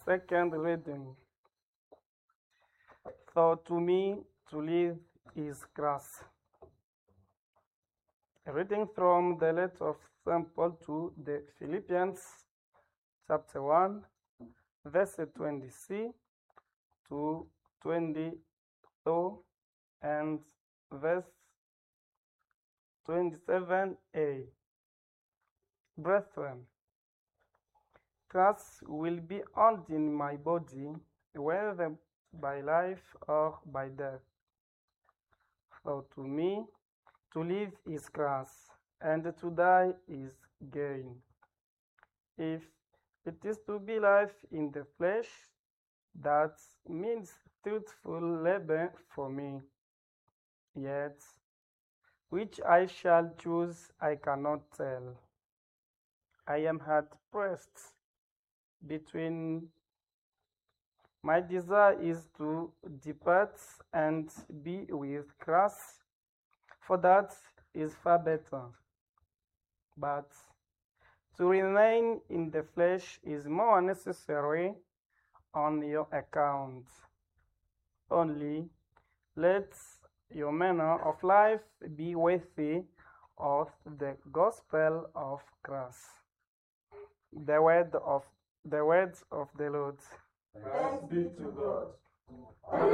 Second reading. So to me, to live is grace. A reading from the letter of St. Paul to the Philippians, chapter 1, verse 20c to 22 and verse 27a. Brethren, Christ will be owned in my body, whether by life or by death. So to me, to live is Christ, and to die is gain. If it is to be life in the flesh, that means truthful labor for me. Yet, which I shall choose, I cannot tell. I am hard pressed between. My desire is to depart and be with Christ, for that is far better. But to remain in the flesh is more necessary on your account. Only let your manner of life be worthy of the gospel of Christ. The words of the Lord. Thanks be to God.